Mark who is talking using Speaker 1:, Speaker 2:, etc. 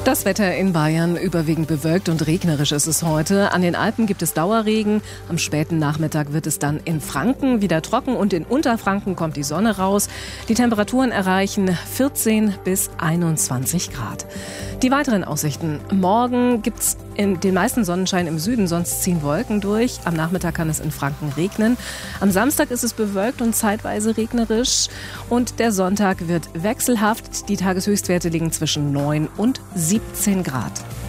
Speaker 1: Das Wetter in Bayern überwiegend bewölkt und regnerisch ist es heute. An den Alpen gibt es Dauerregen. Am späten Nachmittag wird es dann in Franken wieder trocken und in Unterfranken kommt die Sonne raus. Die Temperaturen erreichen 14 bis 21 Grad. Die weiteren Aussichten. Morgen gibt es in den meisten Sonnenschein im Süden, sonst ziehen Wolken durch. Am Nachmittag kann es in Franken regnen. Am Samstag ist es bewölkt und zeitweise regnerisch. Und der Sonntag wird wechselhaft. Die Tageshöchstwerte liegen zwischen 9 und 17 Grad.